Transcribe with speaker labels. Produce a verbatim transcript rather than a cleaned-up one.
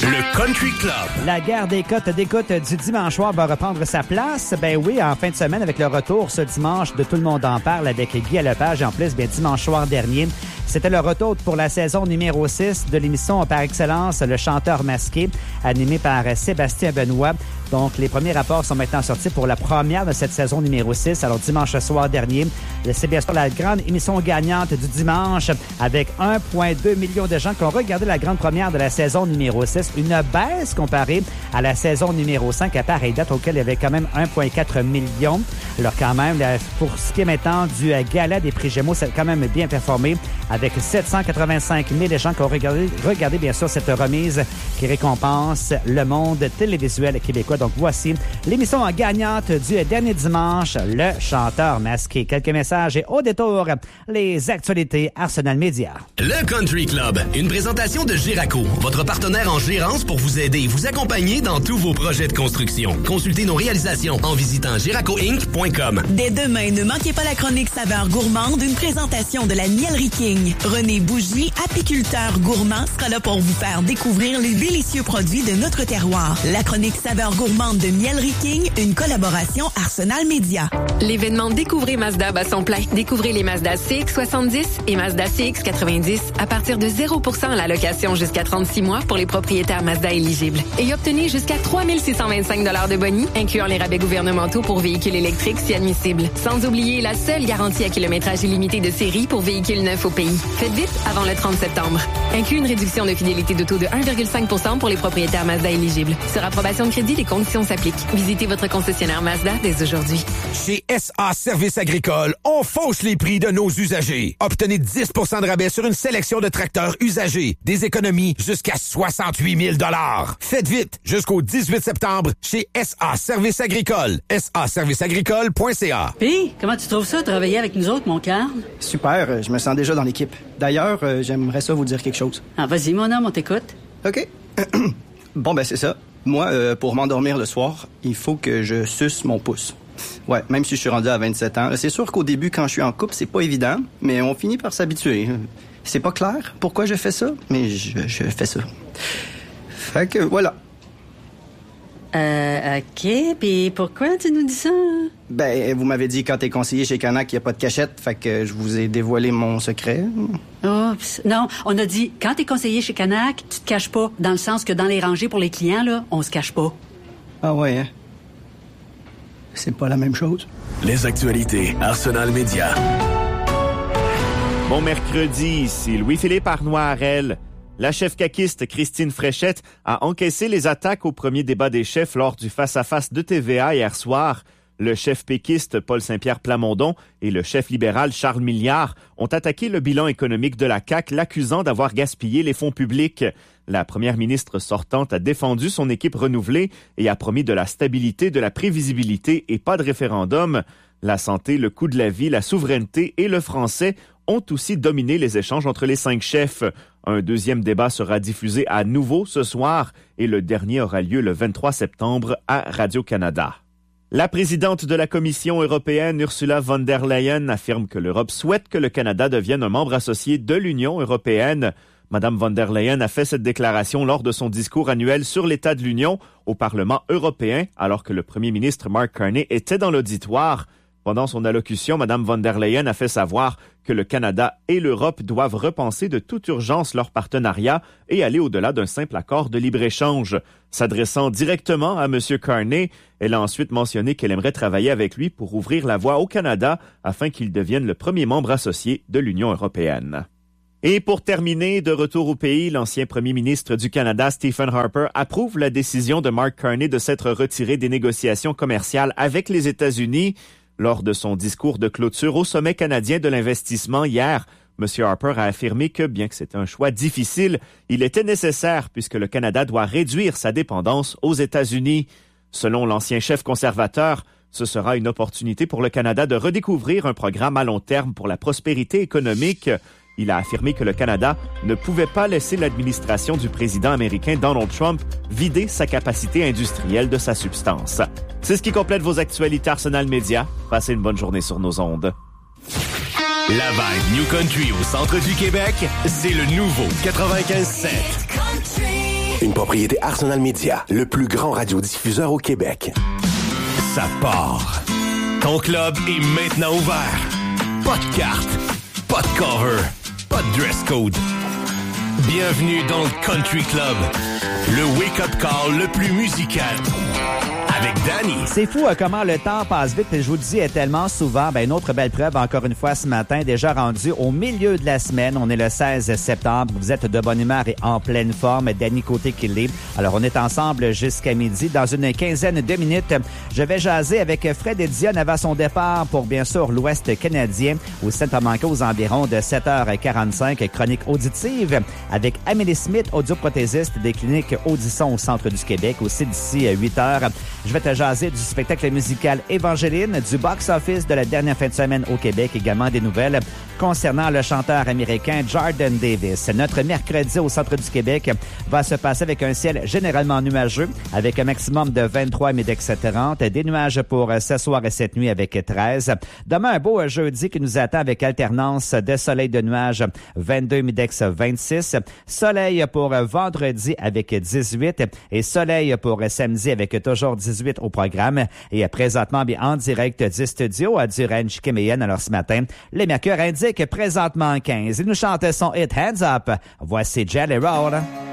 Speaker 1: Le Country Club.
Speaker 2: La guerre des cotes d'écoute du dimanche soir va reprendre sa place. Ben oui, en fin de semaine, avec le retour ce dimanche de Tout le monde en parle avec Guy Lepage. Et en plus, bien, dimanche soir dernier, c'était le retour pour la saison numéro six de l'émission par excellence, Le Chanteur masqué, animé par Sébastien Benoît. Donc, les premiers rapports sont maintenant sortis pour la première de cette saison numéro six. Alors, dimanche soir dernier, c'est bien sûr la grande émission gagnante du dimanche avec un virgule deux million de gens qui ont regardé la grande première de la saison numéro six. Une baisse comparée à la saison numéro cinq à pareille date auquel il y avait quand même un virgule quatre million. Alors, quand même, pour ce qui est maintenant du gala des prix Gémeaux, c'est quand même bien performé avec sept cent quatre-vingt-cinq mille gens qui ont regardé, regardé bien sûr cette remise qui récompense le monde télévisuel québécois. Donc, voici l'émission gagnante du dernier dimanche, Le Chanteur masqué. Quelques messages et au détour, les actualités Arsenal Média.
Speaker 1: Le Country Club, une présentation de Giraco, votre partenaire en gérance pour vous aider et vous accompagner dans tous vos projets de construction. Consultez nos réalisations en visitant giraco inc point com.
Speaker 3: Dès demain, ne manquez pas la chronique Saveur gourmande, une présentation de la Mielerie King. René Bougie, apiculteur gourmand, sera là pour vous faire découvrir les délicieux produits de notre terroir. La chronique Saveur gourmande de Mielerie King, une collaboration Arsenal Média.
Speaker 4: L'événement Découvrez Mazda bat son plein. Découvrez les Mazda C X soixante-dix et Mazda C X quatre-vingt-dix à partir de zéro pour cent à la location jusqu'à trente-six mois pour les propriétaires Mazda éligibles. Et obtenez jusqu'à trois mille six cent vingt-cinq dollars de boni, incluant les rabais gouvernementaux pour véhicules électriques si admissibles. Sans oublier la seule garantie à kilométrage illimité de série pour véhicules neufs au pays. Faites vite avant le trente septembre. Inclut une réduction de fidélité d'auto de un virgule cinq pour cent pour les propriétaires Mazda éligibles. Sur approbation de crédit, les conditions s'appliquent. Visitez votre concessionnaire Mazda dès aujourd'hui.
Speaker 5: Chez S A Services agricoles, on fauche les prix de nos usagers. Obtenez dix pour cent de rabais sur une sélection de tracteurs usagés. Des économies jusqu'à soixante-huit mille dollars. Faites vite jusqu'au dix-huit septembre chez S A Services agricoles. S A services agricoles point c a.
Speaker 6: Puis, comment tu trouves ça, travailler avec nous autres, mon Carl?
Speaker 7: Super, je me sens déjà dans l'équipe. D'ailleurs, euh, j'aimerais ça vous dire quelque chose.
Speaker 6: Ah, vas-y, mon homme, on t'écoute.
Speaker 7: OK. Bon, ben c'est ça. Moi, euh, pour m'endormir le soir, il faut que je suce mon pouce. Ouais, même si je suis rendu à vingt-sept ans. C'est sûr qu'au début, quand je suis en couple, c'est pas évident, mais on finit par s'habituer. C'est pas clair pourquoi je fais ça, mais je, je fais ça. Fait que, voilà.
Speaker 6: Euh, OK. Puis pourquoi tu nous dis ça?
Speaker 7: Ben, vous m'avez dit quand t'es conseiller chez Canac qu'il n'y a pas de cachette, fait que je vous ai dévoilé mon secret.
Speaker 6: Oups. Non, on a dit, quand t'es conseiller chez Canac, tu te caches pas. Dans le sens que dans les rangées pour les clients, là, on se cache pas.
Speaker 7: Ah ouais, hein? C'est pas la même chose.
Speaker 1: Les actualités Arsenal Média.
Speaker 8: Bon mercredi, ici Louis-Philippe Arnois-Harel. La chef caquiste Christine Fréchette a encaissé les attaques au premier débat des chefs lors du face-à-face de T V A hier soir. Le chef péquiste Paul Saint-Pierre Plamondon et le chef libéral Charles Milliard ont attaqué le bilan économique de la C A Q, l'accusant d'avoir gaspillé les fonds publics. La première ministre sortante a défendu son équipe renouvelée et a promis de la stabilité, de la prévisibilité et pas de référendum. La santé, le coût de la vie, la souveraineté et le français ont aussi dominé les échanges entre les cinq chefs. Un deuxième débat sera diffusé à nouveau ce soir et le dernier aura lieu le vingt-trois septembre à Radio-Canada. La présidente de la Commission européenne, Ursula von der Leyen, affirme que l'Europe souhaite que le Canada devienne un membre associé de l'Union européenne. Madame von der Leyen a fait cette déclaration lors de son discours annuel sur l'état de l'Union au Parlement européen, alors que le premier ministre Mark Carney était dans l'auditoire. Pendant son allocution, Madame von der Leyen a fait savoir que le Canada et l'Europe doivent repenser de toute urgence leur partenariat et aller au-delà d'un simple accord de libre-échange. S'adressant directement à M. Carney, elle a ensuite mentionné qu'elle aimerait travailler avec lui pour ouvrir la voie au Canada afin qu'il devienne le premier membre associé de l'Union européenne. Et pour terminer, de retour au pays, l'ancien premier ministre du Canada, Stephen Harper, approuve la décision de Mark Carney de s'être retiré des négociations commerciales avec les États-Unis. Lors de son discours de clôture au sommet canadien de l'investissement hier, M. Harper a affirmé que, bien que c'était un choix difficile, il était nécessaire puisque le Canada doit réduire sa dépendance aux États-Unis. Selon l'ancien chef conservateur, ce sera une opportunité pour le Canada de redécouvrir un programme à long terme pour la prospérité économique. Il a affirmé que le Canada ne pouvait pas laisser l'administration du président américain Donald Trump vider sa capacité industrielle de sa substance. C'est ce qui complète vos actualités Arsenal Média. Passez une bonne journée sur nos ondes.
Speaker 1: La vibe New Country au centre du Québec, c'est le nouveau quatre-vingt-quinze sept. Une
Speaker 9: propriété Arsenal Media, le plus grand radiodiffuseur au Québec.
Speaker 10: Ça part. Ton club est maintenant ouvert. Pas de carte, pas de cover, pas de dress code. Bienvenue dans le Country Club, le wake-up call le plus musical. Avec Danny.
Speaker 2: C'est fou hein, comment le temps passe vite et je vous le dis tellement souvent. Ben, une autre belle preuve encore une fois ce matin, déjà rendu au milieu de la semaine. On est le seize septembre. Vous êtes de bonne humeur et en pleine forme. Danny Côté qui l'est. Alors, on est ensemble jusqu'à midi. Dans une quinzaine de minutes, je vais jaser avec Fred et Dionne avant son départ pour, bien sûr, l'Ouest canadien au Centre Manqué aux environs de sept heures quarante-cinq. Chronique auditive avec Amélie Smith, audioprothésiste des cliniques Audisson au centre du Québec. Aussi d'ici huit heures. Je vais te jaser du spectacle musical Évangéline, du box-office de la dernière fin de semaine au Québec, également des nouvelles concernant le chanteur américain Jordan Davis. Notre mercredi au centre du Québec va se passer avec un ciel généralement nuageux, avec un maximum de vingt-trois Midex trente, des nuages pour ce soir et cette nuit avec treize. Demain, un beau jeudi qui nous attend avec alternance de soleil de nuages, vingt-deux Midex vingt-six, soleil pour vendredi avec dix-huit et soleil pour samedi avec toujours dix-huit au programme. Et présentement, bien en direct du studio à du Ranch Kéméen. Alors ce matin, les mercures indiquent présentement quinze. Il nous chante son hit Hands Up. Voici Jelly Roll.